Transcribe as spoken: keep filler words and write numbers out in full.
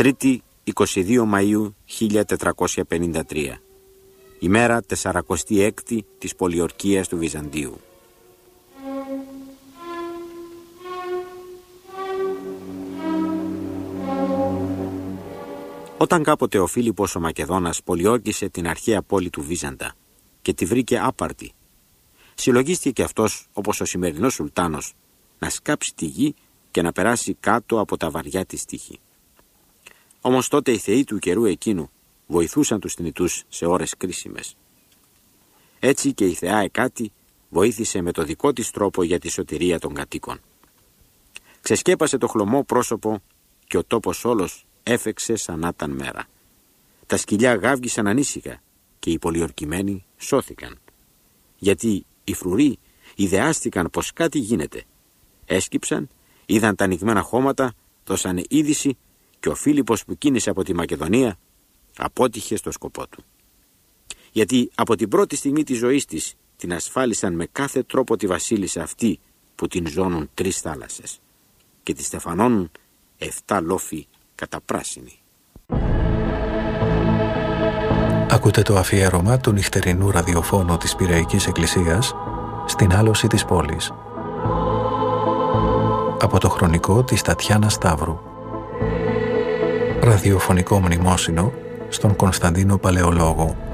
Τρίτη, εικοστή δεύτερη Μαΐου χίλια τετρακόσια πενήντα τρία. Ημέρα τεσσαρακοστή έκτη της πολιορκίας του Βυζαντίου. Όταν κάποτε ο Φίλιππος ο Μακεδόνας πολιόρκησε την αρχαία πόλη του Βίζαντα και τη βρήκε άπαρτη, συλλογίστηκε και αυτός, όπως ο σημερινός Σουλτάνος, να σκάψει τη γη και να περάσει κάτω από τα βαριά της τείχη. Όμως τότε οι θεοί του καιρού εκείνου βοηθούσαν τους θνητούς σε ώρες κρίσιμες. Έτσι και η θεά Εκάτη βοήθησε με το δικό της τρόπο για τη σωτηρία των κατοίκων. Ξεσκέπασε το χλωμό πρόσωπο και ο τόπος όλος έφεξε σαν να ήταν μέρα. Τα σκυλιά γάβγισαν ανήσυχα και οι πολιορκημένοι σώθηκαν. Γιατί οι φρουροί ιδεάστηκαν πως κάτι γίνεται. Έσκυψαν, είδαν τα ανοιγμένα χώματα, δώσανε είδηση και ο Φίλιππος που κίνησε από τη Μακεδονία απότυχε στο σκοπό του. Γιατί από την πρώτη στιγμή της ζωής της την ασφάλισαν με κάθε τρόπο τη βασίλισσα αυτή που την ζώνουν τρεις θάλασσες και τη στεφανώνουν εφτά λόφοι καταπράσινοι. Ακούτε το αφιέρωμα του νυχτερινού ραδιοφώνου της Πειραϊκής Εκκλησίας στην άλωση της πόλης. Από το χρονικό της Τατιάνα Σταύρου. Ραδιοφωνικό μνημόσυνο στον Κωνσταντίνο Παλαιολόγο.